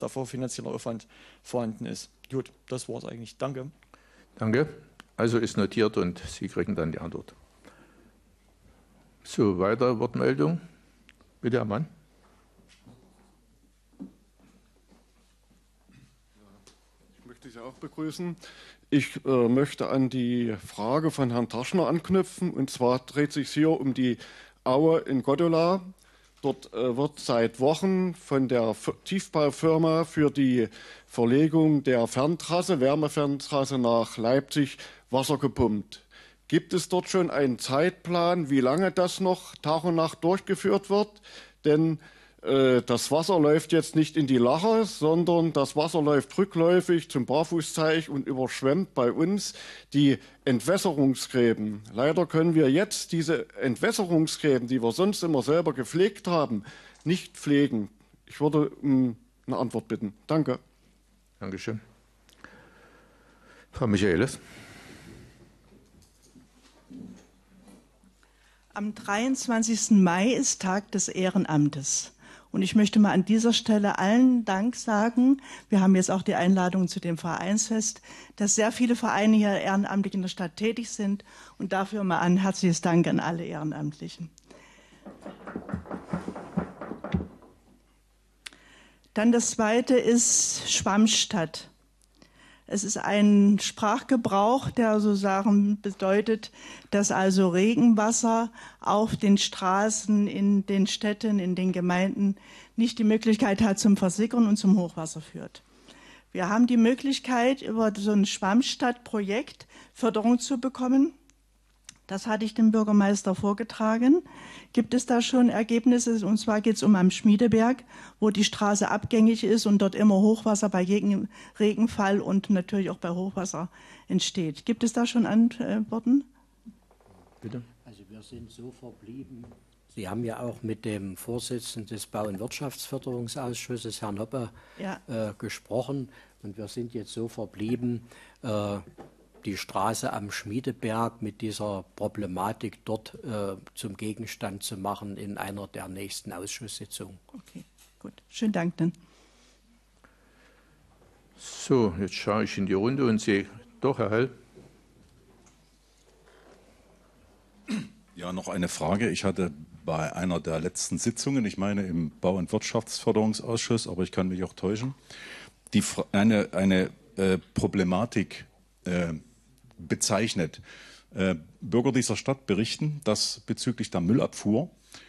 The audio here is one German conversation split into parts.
davor finanzieller Aufwand vorhanden ist. Gut, das war es eigentlich. Danke. Danke. Also ist notiert und Sie kriegen dann die Antwort. So, weitere Wortmeldung. Bitte, Herr Mann. Ich möchte Sie auch begrüßen. Ich möchte an die Frage von Herrn Taschner anknüpfen. Und zwar dreht sich hier um die Aue in Godola. Dort wird seit Wochen von der Tiefbaufirma für die Verlegung der Ferntrasse, Wärmeferntrasse nach Leipzig, Wasser gepumpt. Gibt es dort schon einen Zeitplan, wie lange das noch Tag und Nacht durchgeführt wird? Denn das Wasser läuft jetzt nicht in die Lache, sondern das Wasser läuft rückläufig zum Barfußteich und überschwemmt bei uns die Entwässerungsgräben. Leider können wir jetzt diese Entwässerungsgräben, die wir sonst immer selber gepflegt haben, nicht pflegen. Ich würde um eine Antwort bitten. Danke. Dankeschön. Frau Michaelis. Am 23. Mai ist Tag des Ehrenamtes. Und ich möchte mal an dieser Stelle allen Dank sagen. Wir haben jetzt auch die Einladung zu dem Vereinsfest, dass sehr viele Vereine hier ehrenamtlich in der Stadt tätig sind. Und dafür mal ein herzliches Dank an alle Ehrenamtlichen. Dann das Zweite ist Schwammstadt. Es ist ein Sprachgebrauch, der sozusagen bedeutet, dass also Regenwasser auf den Straßen, in den Städten, in den Gemeinden nicht die Möglichkeit hat zum Versickern und zum Hochwasser führt. Wir haben die Möglichkeit, über so ein Schwammstadtprojekt Förderung zu bekommen. Das hatte ich dem Bürgermeister vorgetragen. Gibt es da schon Ergebnisse? Und zwar geht es um am Schmiedeberg, wo die Straße abgängig ist und dort immer Hochwasser bei jedem Regenfall und natürlich auch bei Hochwasser entsteht. Gibt es da schon Antworten? Bitte. Also wir sind so verblieben. Sie haben ja auch mit dem Vorsitzenden des Bau- und Wirtschaftsförderungsausschusses, Herrn Hoppe, gesprochen. Und wir sind jetzt so verblieben, die Straße am Schmiedeberg mit dieser Problematik dort zum Gegenstand zu machen in einer der nächsten Ausschusssitzungen. Okay, gut. Schönen Dank dann. So, jetzt schaue ich in die Runde und sehe, doch, Herr Hell. Ja, noch eine Frage. Ich hatte bei einer der letzten Sitzungen, ich meine im Bau- und Wirtschaftsförderungsausschuss, aber ich kann mich auch täuschen, eine Problematik bezeichnet. Bürger dieser Stadt berichten, dass bezüglich der Müllabfuhr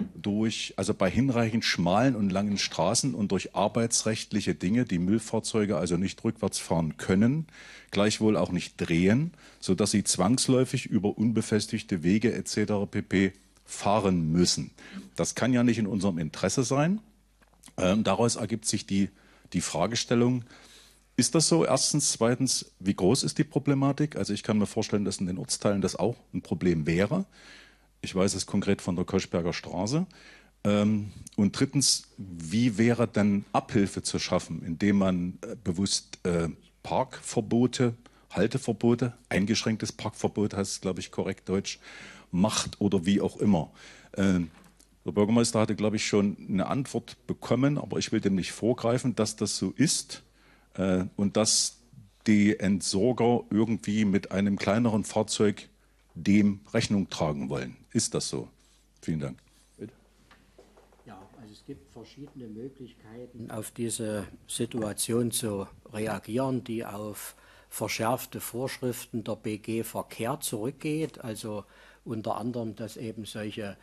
also bei hinreichend schmalen und langen Straßen und durch arbeitsrechtliche Dinge die Müllfahrzeuge also nicht rückwärts fahren können, gleichwohl auch nicht drehen, sodass sie zwangsläufig über unbefestigte Wege etc. pp. Fahren müssen. Das kann ja nicht in unserem Interesse sein. Daraus ergibt sich die Fragestellung, ist das so? Erstens. Zweitens, wie groß ist die Problematik? Also ich kann mir vorstellen, dass in den Ortsteilen das auch ein Problem wäre. Ich weiß es konkret von der Koschberger Straße. Und drittens, wie wäre denn Abhilfe zu schaffen, indem man bewusst Parkverbote, Halteverbote, eingeschränktes Parkverbot heißt es, glaube ich, korrekt Deutsch, macht oder wie auch immer. Der Bürgermeister hatte, glaube ich, schon eine Antwort bekommen, aber ich will dem nicht vorgreifen, dass das so ist. Und dass die Entsorger irgendwie mit einem kleineren Fahrzeug dem Rechnung tragen wollen. Ist das so? Vielen Dank. Bitte. Ja, also es gibt verschiedene Möglichkeiten, auf diese Situation zu reagieren, die auf verschärfte Vorschriften der BG Verkehr zurückgeht. Also unter anderem, dass eben solche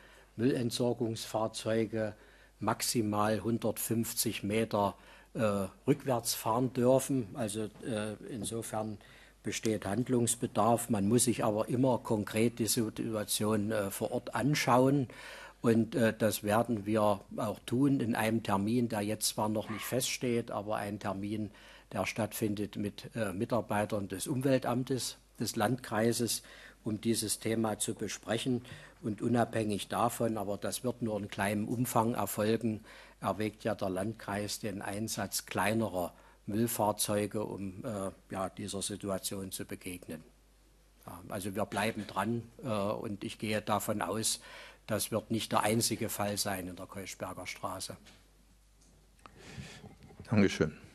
Müllentsorgungsfahrzeuge maximal 150 Meter rückwärts fahren dürfen. Also insofern besteht Handlungsbedarf. Man muss sich aber immer konkret die Situation vor Ort anschauen. Und das werden wir auch tun in einem Termin, der jetzt zwar noch nicht feststeht, aber ein Termin, der stattfindet mit Mitarbeitern des Umweltamtes, des Landkreises, um dieses Thema zu besprechen. Und unabhängig davon, aber das wird nur in kleinem Umfang erfolgen, erwägt ja der Landkreis den Einsatz kleinerer Müllfahrzeuge, um dieser Situation zu begegnen. Ja, also wir bleiben dran und ich gehe davon aus, das wird nicht der einzige Fall sein in der Koschberger Straße. Dankeschön.